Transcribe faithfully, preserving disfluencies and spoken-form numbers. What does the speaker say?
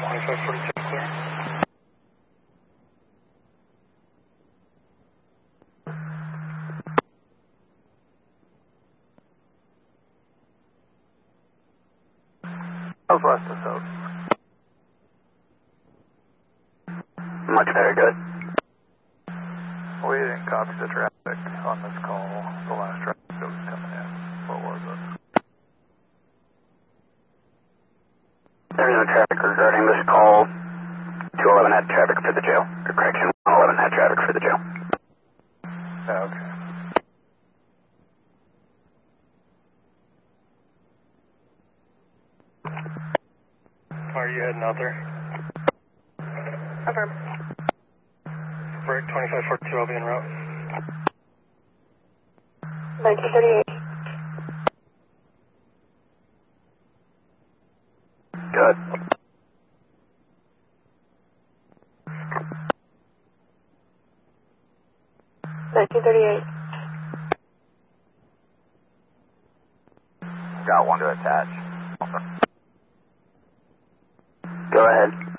twenty-five forty-two clear. Southwest of South. Much better, good. We didn't copy the traffic on this call. The last traffic that was coming in. What was it? There's no traffic regarding this call. two eleven had traffic for the jail. Or correction, one eleven had traffic for the jail. Oh, okay. Are you heading out there? Affirm. Break twenty-five forty-two, I'll be en route. nineteen thirty-eight. Good. nineteen thirty-eight. Got one to attach. Go ahead.